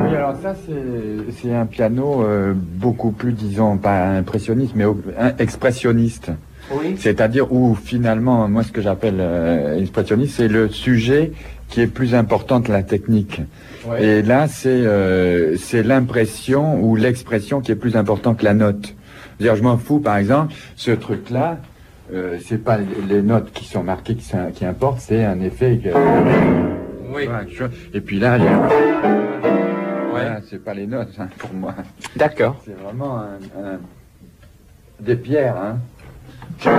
Oui, alors ça, c'est un piano beaucoup plus, disons, pas impressionniste, mais expressionniste. Oui. C'est-à-dire où, finalement, moi, ce que j'appelle expressionniste, c'est le sujet qui est plus important que la technique. Ouais. Et là, c'est l'impression ou l'expression qui est plus important que la note. C'est-à-dire, je m'en fous, par exemple, ce truc-là, c'est pas les notes qui sont marquées qui importent, c'est un effet. Oui. Et puis là, il y a... Voilà, c'est pas les notes, hein, pour moi. D'accord. C'est vraiment des pierres, hein.